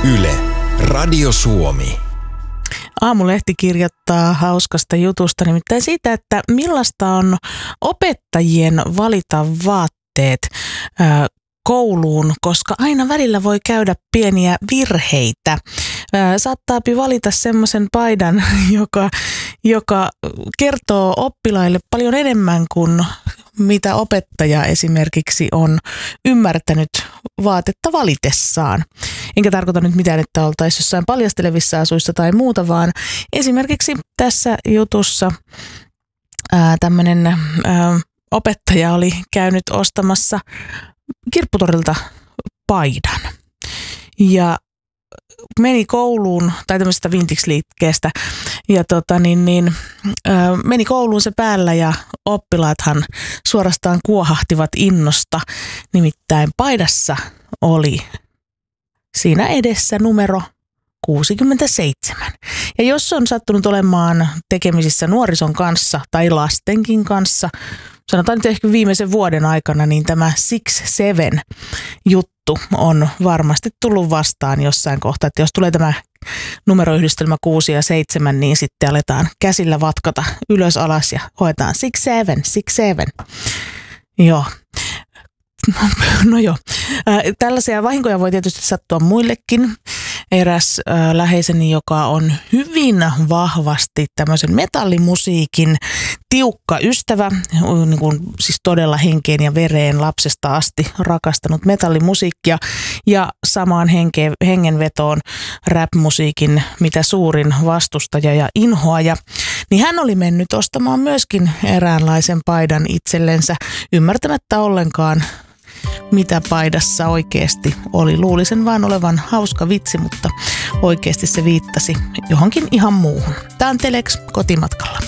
Yle, Radio Suomi. Aamulehti kirjoittaa hauskasta jutusta, nimittäin siitä, että millaista on opettajien valita vaatteet kouluun, koska aina välillä voi käydä pieniä virheitä. Saattaapi valita semmoisen paidan, joka kertoo oppilaille paljon enemmän kuin mitä opettaja esimerkiksi on ymmärtänyt vaatetta valitessaan. Enkä tarkoita nyt mitään, että oltaisiin jossain paljastelevissa asuissa tai muuta, vaan esimerkiksi tässä jutussa tämmöinen opettaja oli käynyt ostamassa Kirpputorilta paidan ja meni kouluun, tai tämmöisestä Vintage-liikkeestä, ja meni kouluun se päällä ja oppilaathan suorastaan kuohahtivat innosta. Nimittäin paidassa oli siinä edessä numero 67. Ja jos on sattunut olemaan tekemisissä nuorison kanssa tai lastenkin kanssa, sanotaan nyt ehkä viimeisen vuoden aikana, niin tämä 6-7 juttu on varmasti tullut vastaan jossain kohtaa. Että jos tulee tämä numeroyhdistelmä 6 ja 7, niin sitten aletaan käsillä vatkata ylös alas ja hoetaan 6-7. Joo. No joo. Tällaisia vahinkoja voi tietysti sattua muillekin. Eräs läheiseni, joka on hyvin vahvasti tämmöisen metallimusiikin tiukka ystävä, niin kuin siis todella henkeen ja vereen lapsesta asti rakastanut metallimusiikkia ja samaan hengenvetoon rap-musiikin mitä suurin vastustaja ja inhoaja, niin hän oli mennyt ostamaan myöskin eräänlaisen paidan itsellensä ymmärtämättä ollenkaan, mitä paidassa oikeasti oli. Luulisin vaan olevan hauska vitsi, mutta oikeasti se viittasi johonkin ihan muuhun. Tämä on Telex kotimatkalla.